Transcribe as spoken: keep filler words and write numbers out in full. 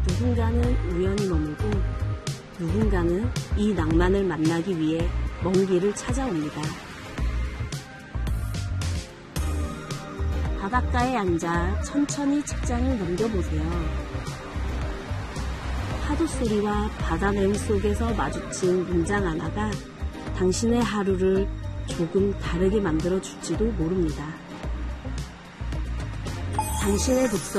누군가는 우연히 머물고 누군가는 이 낭만을 만나기 위해 먼 길을 찾아옵니다. 바닷가에 앉아 천천히 책장을 넘겨보세요. 파도 소리와 바다 내음 속에서 마주친 문장 하나가 당신의 하루를 조금 다르게 만들어 줄지도 모릅니다. 당신의 독서